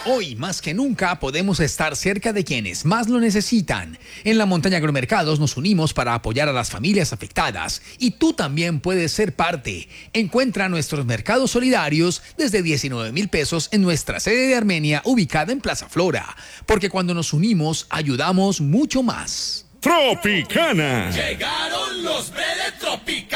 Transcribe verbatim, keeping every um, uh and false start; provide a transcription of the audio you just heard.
Hoy más que nunca podemos estar cerca de quienes más lo necesitan. En la Montaña Agromercados nos unimos para apoyar a las familias afectadas y tú también puedes ser parte. Encuentra nuestros mercados solidarios desde diecinueve mil pesos en nuestra sede de Armenia ubicada en Plaza Flora, porque cuando nos unimos ayudamos mucho más. Tropicana. Llegaron los Bele Tropicana.